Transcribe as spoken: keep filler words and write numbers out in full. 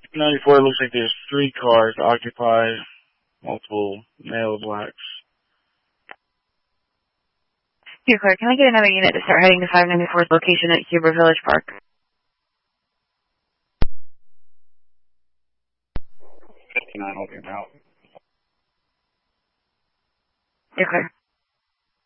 ninety-four looks like there's three cars occupied, multiple male blacks. Here, Claire, can I get another unit to start heading to five ninety-fourth location at Huber Village Park? fifty-nine, holding out. Here, Claire.